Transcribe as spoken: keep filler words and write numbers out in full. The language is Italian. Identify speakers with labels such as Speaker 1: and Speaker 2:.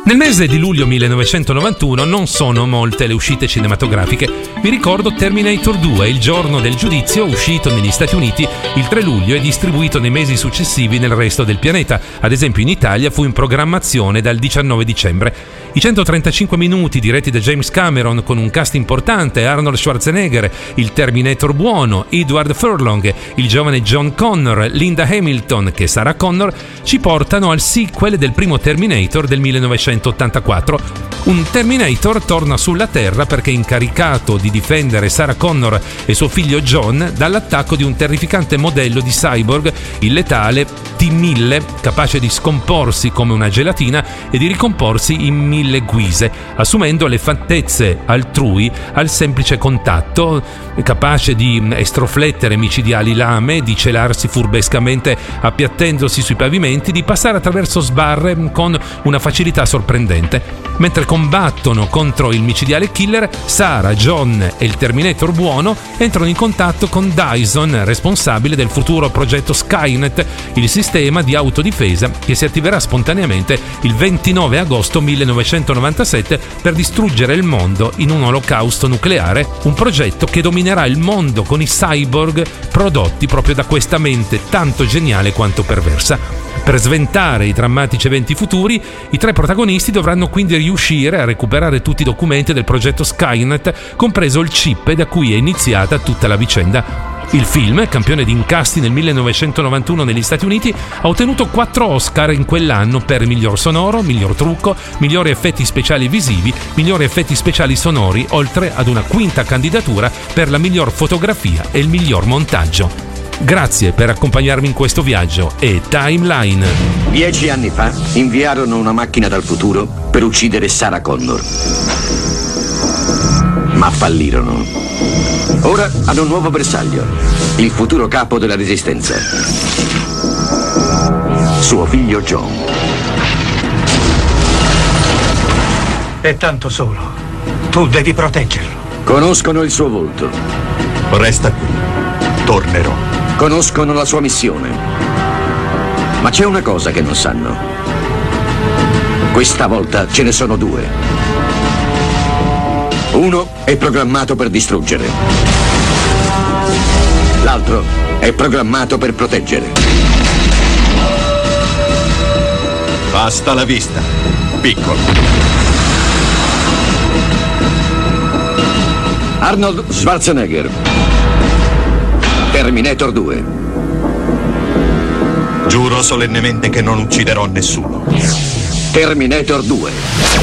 Speaker 1: Nel mese di luglio millenovecentonovantuno non sono molte le uscite cinematografiche. Vi ricordo Terminator due, Il giorno del giudizio, uscito negli Stati Uniti il tre luglio e distribuito nei mesi successivi nel resto del pianeta. Ad esempio in Italia fu in programmazione dal diciannove dicembre. I centotrentacinque minuti diretti da James Cameron con un cast importante, Arnold Schwarzenegger, il Terminator buono, Edward Furlong, il giovane John Connor, Linda Hamilton che è Sarah Connor, ci portano al sequel del primo Terminator del millenovecentottantaquattro. Un Terminator torna sulla Terra perché è incaricato di difendere Sarah Connor e suo figlio John dall'attacco di un terrificante modello di cyborg, il letale T mille, capace di scomporsi come una gelatina e di ricomporsi in mille guise, assumendo le fattezze altrui al semplice contatto, capace di estroflettere micidiali lame, di celarsi furbescamente appiattendosi sui pavimenti, di passare attraverso sbarre con una facilità sorprendente. Mentre combattono contro il micidiale killer, Sarah, John e il Terminator buono entrano in contatto con Dyson, responsabile del futuro progetto Skynet, il sistema di autodifesa che si attiverà spontaneamente il ventinove agosto millenovecentonovantasette per distruggere il mondo in un olocausto nucleare, un progetto che dominerà il mondo con i cyborg prodotti proprio da questa mente tanto geniale quanto perversa. Per sventare i drammatici eventi futuri, i tre protagonisti dovranno quindi riuscire a recuperare tutti i documenti del progetto Skynet, compreso il chip da cui è iniziata tutta la vicenda. Il film, campione di incassi nel millenovecentonovantuno negli Stati Uniti, ha ottenuto quattro Oscar in quell'anno per miglior sonoro, miglior trucco, migliori effetti speciali visivi, migliori effetti speciali sonori, oltre ad una quinta candidatura per la miglior fotografia e il miglior montaggio. Grazie per accompagnarmi in questo viaggio e Timeline.
Speaker 2: Dieci anni fa inviarono una macchina dal futuro per uccidere Sarah Connor. Ma fallirono. Ora hanno un nuovo bersaglio, il futuro capo della Resistenza. Suo figlio John.
Speaker 3: È tanto solo. Tu devi proteggerlo.
Speaker 2: Conoscono il suo volto.
Speaker 4: Resta qui. Tornerò.
Speaker 2: Conoscono la sua missione. Ma c'è una cosa che non sanno. Questa volta ce ne sono due. Uno è programmato per distruggere. L'altro è programmato per proteggere.
Speaker 4: Basta la vista, piccolo.
Speaker 2: Arnold Schwarzenegger. Terminator due.
Speaker 4: Giuro solennemente che non ucciderò nessuno.
Speaker 2: Terminator due.